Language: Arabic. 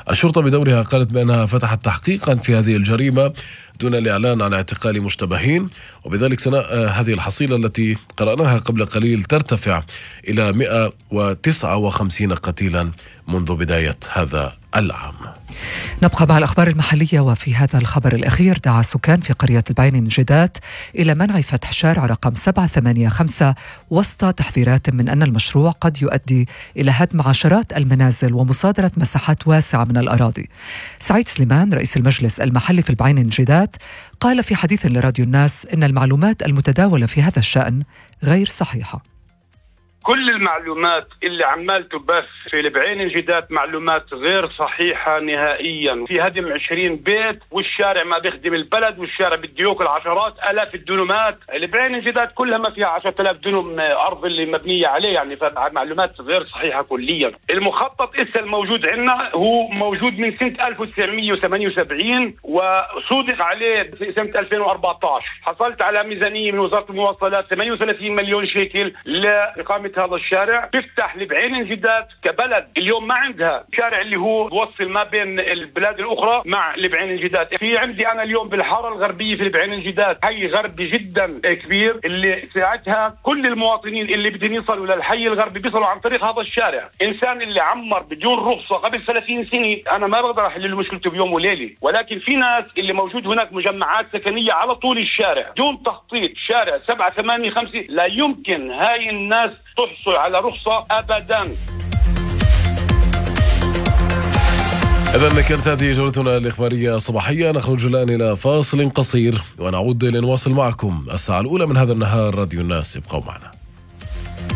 الشرطة بدورها قالت بأنها فتحت تحقيقا في هذه الجريمة دون الإعلان عن اعتقال مشتبهين، وبذلك هذه الحصيلة التي قرأناها قبل قليل ترتفع إلى 159 قتيلا منذ بداية هذا العام. نبقى مع الأخبار المحلية، وفي هذا الخبر الأخير دعا سكان في قرية البعين جدات إلى منع فتح شارع رقم 785 وسط تحذيرات من أن المشروع قد يؤدي إلى هدم عشرات المنازل ومصادرة مساحات واسعة من الأراضي. سعيد سليمان رئيس المجلس المحلي في البعين جدات قال في حديث لراديو الناس إن المعلومات المتداولة في هذا الشأن غير صحيحة. كل المعلومات اللي عمال تبث في البعين الجدات معلومات غير صحيحة نهائيا. في هدم 20 بيت والشارع ما بيخدم البلد، والشارع بده ياكل عشرات آلاف الدنومات. البعين الجدات كلها ما فيها 10,000 دنم أرض اللي مبنية عليه، يعني فمعلومات غير صحيحة كليا. المخطط الموجود عندنا هو موجود من سنة 1978 وصودق عليه في سنة 2014. حصلت على ميزانية من وزارة المواصلات 38 مليون شيكل لإقامة هذا الشارع. تفتح البعين الجدات كبلد اليوم ما عندها شارع اللي هو بوصل ما بين البلاد الأخرى مع البعين الجدات. في عندي أنا اليوم بالحارة الغربية في البعين الجدات حي غربي جدا كبير، اللي ساعتها كل المواطنين اللي بدهم يصلوا للحي الغربي بيصلوا عن طريق هذا الشارع. إنسان اللي عمر بدون رخصة قبل 30 سنة أنا ما بقدر أحل له مشكلته بيوم وليلة، ولكن في ناس اللي موجود هناك مجمعات سكنية على طول الشارع دون تخطيط. شارع 785 لا يمكن هاي الناس تحصل على رخصة أبدا. إذن كانت هذه جولتنا الإخبارية الصباحية. نخرج الآن إلى فاصل قصير ونعود لنواصل معكم الساعة الأولى من هذا النهار. راديو الناس، ابقوا معنا.